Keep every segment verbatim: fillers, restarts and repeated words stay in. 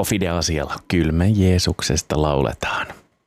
Profideasialla Kylmä Jeesuksesta lauletaan.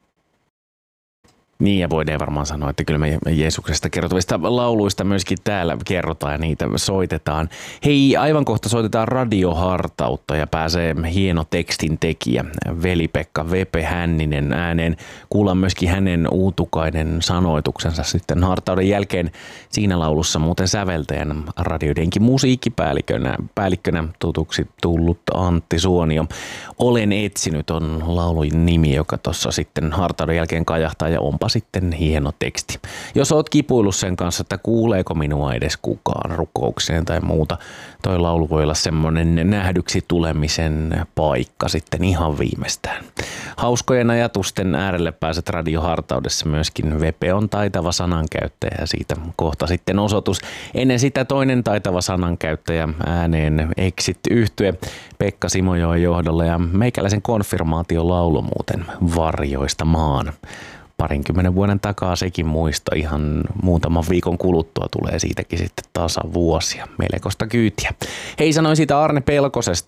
Niin, ja voidaan varmaan sanoa, että kyllä me Jeesuksesta kertovista lauluista myöskin täällä kerrotaan ja niitä soitetaan. Hei, aivan kohta soitetaan radiohartautta ja pääsee hieno tekstin tekijä Veli-Pekka Vepe Hänninen ääneen. Kuullaan myöskin hänen uutukainen sanoituksensa sitten hartauden jälkeen siinä laulussa muuten säveltäjän radioidenkin musiikkipäällikkönä päällikkönä tutuksi tullut Antti Suonio. Olen etsinyt on laulun nimi, joka tuossa sitten hartauden jälkeen kajahtaa ja onpa sitten hieno teksti. Jos oot kipuillut sen kanssa, että kuuleeko minua edes kukaan rukoukseen tai muuta, toi laulu voi olla semmoinen nähdyksi tulemisen paikka sitten ihan viimeistään. Hauskojen ajatusten äärelle pääset radiohartaudessa myöskin. Vepe on taitava sanankäyttäjä ja siitä kohta sitten osoitus. Ennen sitä toinen taitava sanankäyttäjä ääneen Exit -yhtye Pekka Simojoen johdolla ja meikäläisen konfirmaatiolaulu muuten Varjoista maan. Parinkymmenen vuoden takaa sekin muisto, ihan muutaman viikon kuluttua tulee siitäkin sitten tasa vuosia. Melkoista kyytiä. Hei, sanoin siitä Arne Pelkosesta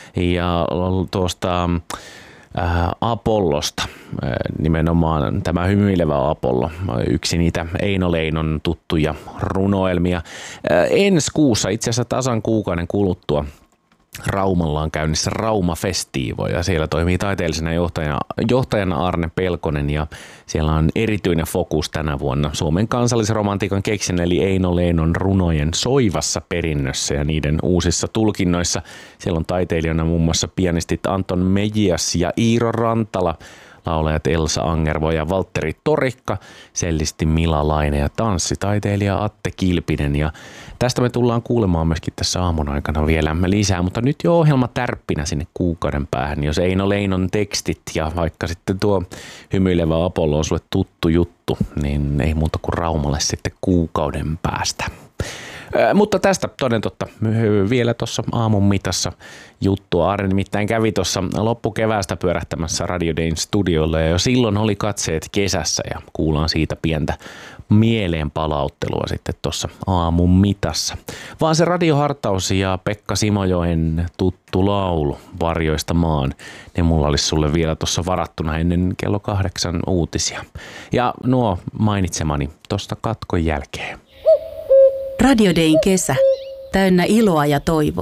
ja tuosta äh, Apollosta, äh, nimenomaan tämä hymyilevä Apollo, yksi niitä Eino Leinon tuttuja runoelmia. Äh, ensi kuussa, itse asiassa tasan kuukauden kuluttua, Raumalla on käynnissä Rauma-festiivo ja siellä toimii taiteellisena johtajana, johtajana Arne Pelkonen ja siellä on erityinen fokus tänä vuonna Suomen kansallisromantiikan keksin eli Eino Leinon runojen soivassa perinnössä ja niiden uusissa tulkinnoissa. Siellä on taiteilijana muun muassa pianistit Anton Mejias ja Iiro Rantala, laulajat Elsa Angervo ja Valtteri Torikka, sellisti Mila Laine ja tanssitaiteilija Atte Kilpinen. Ja tästä me tullaan kuulemaan myöskin tässä aamun aikana vielä lisää, mutta nyt jo ohjelma tärppinä sinne kuukauden päähän. Jos Eino Leinon tekstit ja vaikka sitten tuo hymyilevä Apollo on sulle tuttu juttu, niin ei muuta kuin Raumalle sitten kuukauden päästä. Mutta tästä toden totta vielä tuossa aamun mitassa juttua. Arne nimittäin kävi tuossa loppukeväästä pyörähtämässä Radio Dayn studiolla ja jo silloin oli katseet kesässä ja kuullaan siitä pientä mieleen palauttelua sitten tuossa aamun mitassa. Vaan se radiohartaus ja Pekka Simojoen tuttu laulu Varjoista maan, ne mulla olisi sulle vielä tuossa varattuna ennen kello kahdeksan uutisia. Ja nuo mainitsemani tuosta katkon jälkeen. Radio Dayn kesä, täynnä iloa ja toivoa.